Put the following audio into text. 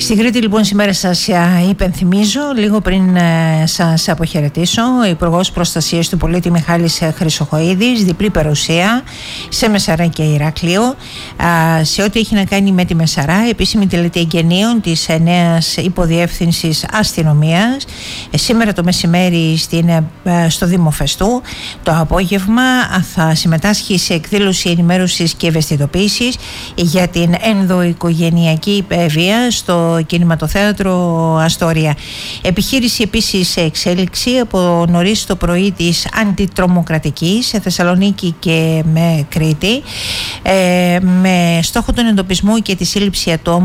Στην Κρήτη λοιπόν σήμερα σας υπενθυμίζω, λίγο πριν σας αποχαιρετήσω, ο Υπουργός Προστασίας του Πολίτη Μιχάλης Χρυσοχοΐδης, διπλή παρουσία σε Μεσαρά και Ηράκλειο σε ό,τι έχει να κάνει με τη Μεσαρά, επίσημη τελετή εγγενείων της νέας υποδιεύθυνσης αστυνομίας σήμερα το μεσημέρι στο Δήμο Φεστού. Το απόγευμα θα συμμετάσχει σε εκδήλωση ενημέρωσης και ευαισθητοποίησης για την ενδοοικογενειακή βία στο κινηματοθέατρο Αστόρια. Επιχείρηση επίσης σε εξέλιξη από νωρίς το πρωί της αντιτρομοκρατικής σε Θεσσαλονίκη και με Κρήτη, με στόχο τον εντοπισμό και τη σύλληψη ατόμων